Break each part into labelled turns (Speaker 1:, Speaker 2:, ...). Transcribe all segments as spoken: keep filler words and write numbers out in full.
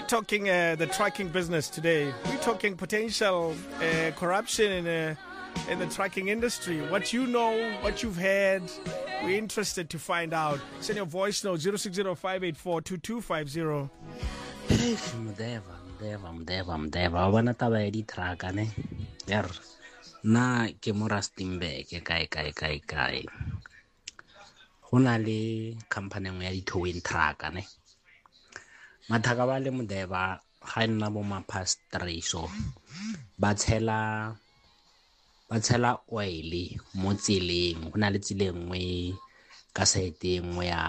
Speaker 1: We're talking uh, the trucking business today. We're talking potential uh, corruption in uh, in the trucking industry. What you know, what you've heard. We're interested to find out. Send your voice note zero six zero five eight four two two five zero.
Speaker 2: Mdeva, mdeva, mdeva, mdeva. Wa bona taba ya di-trucka ne? Yer. Na ke mo Rustenburg kae kae kae kae. Go na le company nngwe ya di-towing trucka ne. Mathaka ba le mdeva ga e nna bo ma-past three so ba tshela ba tshela oil mo tseleng. Go na le tsela nngwe ka side nngwe ya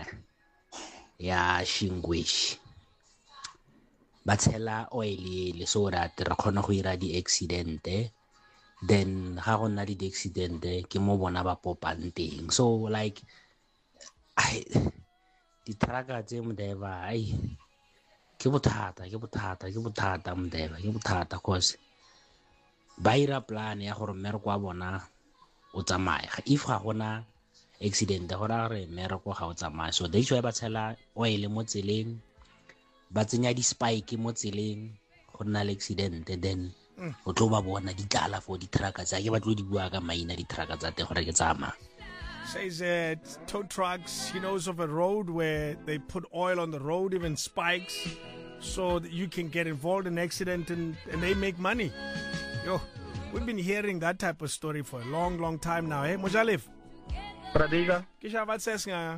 Speaker 2: ya Shingwish. Ba tshela oil le so that re kgona go ira di-accident then ga go nna le di-accident ke mo bona ba popang teng. So like I di-trucka tse mdeva ai ke bothata ke bothata ke bothata mdeva ke bothata cause ba ira plan ya gore mmereko wa bona o tsamaye. If ga gona accident go ra re mmereko ga o tsamaye, so they tshwa ba tshela oil mo tseleng, ba tsenya di-spike mo tseleng go nna le accident then o tlo ba bona di tlala for di-trucka tsa ke ba tlo di bua ka maina di-trucka tsa te gore ke tsamaya.
Speaker 1: Says uh, tow trucks, he knows of a road where they put oil on the road, even spikes, so that you can get involved in an accident and, and they make money. Yo, we've been hearing that type of story for a long, long time now. Hey, Mojalif?
Speaker 3: Pradiga?
Speaker 1: Kisha, what's